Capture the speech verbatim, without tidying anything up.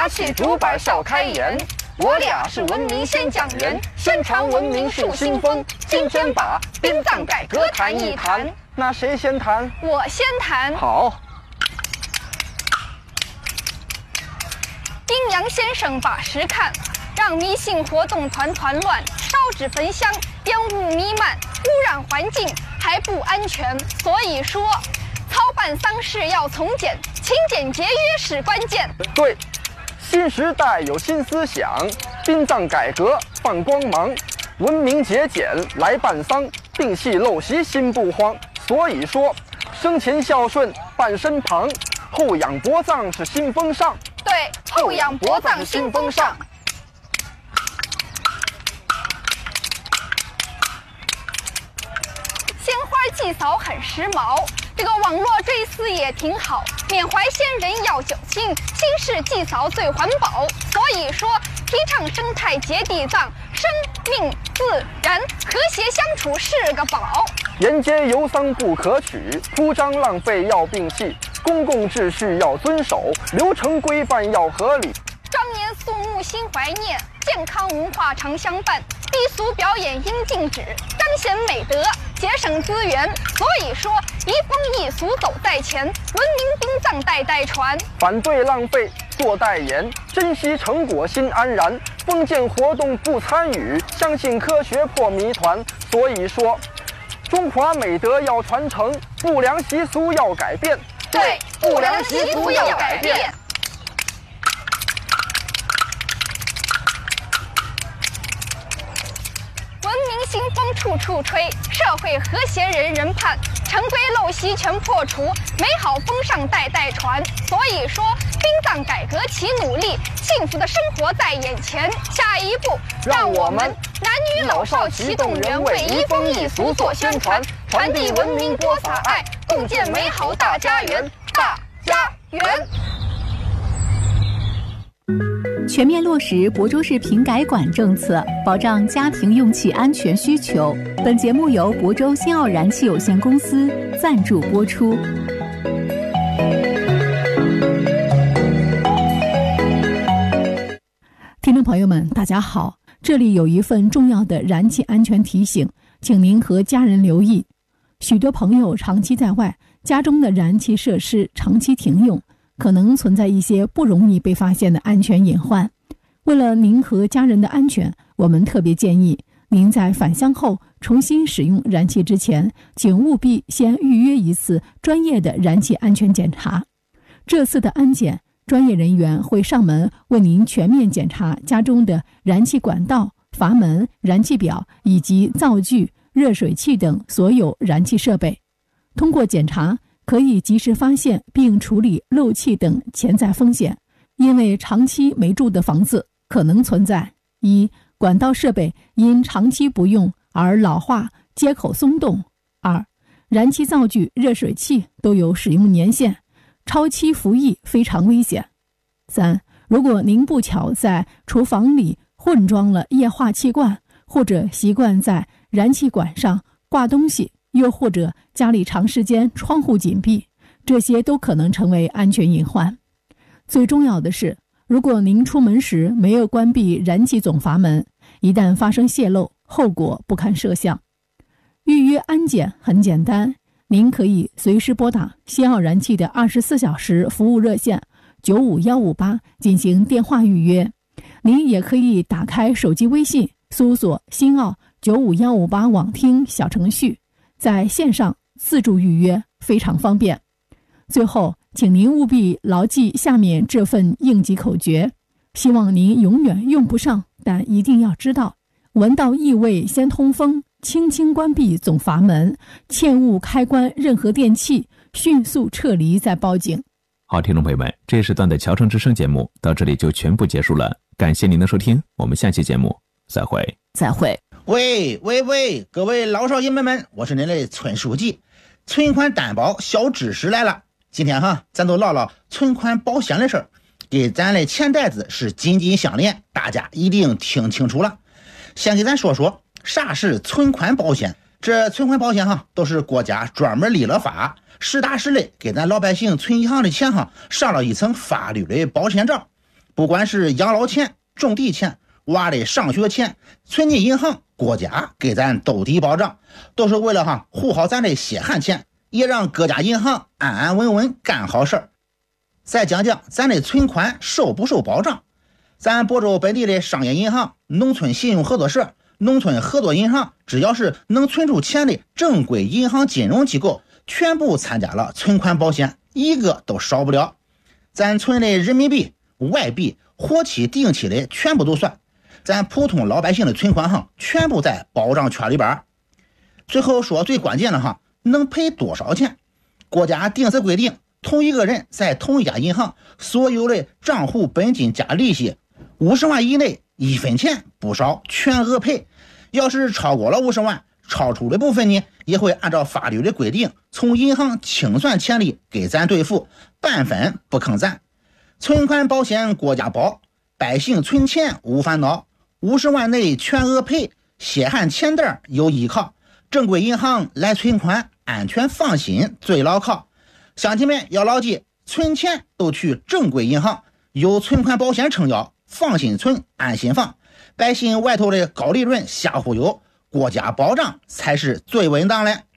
拿起竹板笑开颜。我俩是文明先讲人，宣传文明树新风。今天把殡葬改革谈一谈。 那谁先谈？ 我先谈。 好。 阴阳先生把实看，让迷信活动团团乱，烧纸焚香，烟雾弥漫，污染环境还不安全。所以说，操办丧事要从简，勤俭节约是关键。 对。新时代有新思想，殡葬改革放光芒，文明节俭来办丧，定戏陋习心不慌。所以说，生前孝顺伴身旁，后仰薄葬是新风尚。 对，后仰薄葬新风尚。鲜花祭扫很时髦，这个网络追思也挺好。缅怀先人要九心，新式祭扫最环保。所以说，提倡生态节地葬，生命自然和谐相处是个宝。 沿街游丧不可取，铺张浪费要摒弃，公共秩序要遵守，流程规范要合理。 庄严肃穆心怀念，健康文化常相伴。低俗表演应禁止，彰显美德，节省资源。所以说，移风易俗走在前，文明殡葬代代传。 反对浪费，做代言，珍惜成果心安然。封建活动不参与，相信科学破谜团。所以说，中华美德要传承，不良习俗要改变。 对，不良习俗要改变。文明新风处处吹，社会和谐人人盼，陈规陋习全破除，美好风尚代代传。所以说，殡葬改革齐努力，幸福的生活在眼前。下一步，让我们男女老少齐动员，为移风易俗做宣传，传递文明播撒爱，共建美好大家园。大家园。 全面落实亳州市平改管政策，保障家庭用气安全需求。本节目由亳州新奥燃气有限公司赞助播出。听众朋友们，大家好，这里有一份重要的燃气安全提醒，请您和家人留意。许多朋友长期在外，家中的燃气设施长期停用，可能存在一些不容易被发现的安全隐患。为了您和家人的安全，我们特别建议您在返乡后重新使用燃气之前，请务必先预约一次专业的燃气安全检查。这次的安检，专业人员会上门为您全面检查家中的燃气管道、阀门、燃气表以及灶具、热水器等所有燃气设备。通过检查，可以及时发现并处理漏气等潜在风险。因为长期没住的房子可能存在：一、管道设备因长期不用而老化、接口松动；二、燃气灶具、热水器都有使用年限，超期服役非常危险；三、如果您不巧在厨房里混装了液化气罐，或者习惯在燃气管上挂东西，又或者家里长时间窗户紧闭，这些都可能成为安全隐患。最重要的是，如果您出门时没有关闭燃气总阀门，一旦发生泄漏，后果不堪设想。预约安检很简单，您可以随时拨打新奥燃气的二十四小时服务热线九五一五八进行电话预约。您也可以打开手机微信，搜索新奥九五一五八网听小程序，在线上自助预约，非常方便。最后，请您务必牢记下面这份应急口诀，希望您永远用不上，但一定要知道：闻到异味先通风，轻轻关闭总阀门，切勿开关任何电器，迅速撤离再报警。 好，听众朋友们，这一时段的侨城之声节目到这里就全部结束了，感谢您的收听，我们下期节目再会。 再会。 喂喂喂，各位老少爷们们，我是您的村书记，存款担保小知识来了。今天哈，咱都唠唠存款保险的事儿，给咱的钱袋子是紧紧相连，大家一定听清楚了。先给咱说说啥是存款保险。这存款保险哈，都是国家专门立了法，实打实的给咱老百姓存银行的钱哈，上了一层法律的保险罩。不不管是养老钱、种地钱、娃的上学钱，存进银行，国家给咱兜底保障，都是为了哈护好咱的血汗钱，也让各家银行安安稳稳干好事儿。再讲讲咱的存款受不受保障。咱亳州本地的商业银行、农村信用合作社、农村合作银行，只要是能存出钱的正规银行金融机构，全部参加了存款保险，一个都少不了。咱存的人民币、外币、活期、定期的全部都算，咱普通老百姓的存款哈，全部在保障圈里边。最后说最关键的哈，能赔多少钱？国家定时规定，同一个人在同一家银行所有的账户本金加利息五十万以内，一分钱不少，全额赔。要是超过了五十万，超出的部分呢，也会按照法律的规定，从银行清算钱利给咱兑付，半分不坑咱。存款保险国家保，百姓存钱无烦恼，五十万内全额赔，血汗钱袋有依靠，正规银行来存款，安全放心最牢靠。乡亲们要牢记，存钱都去正规银行，有存款保险撑腰，放心存，安心放。百姓外头的高利润瞎忽悠，国家保障才是最稳当的。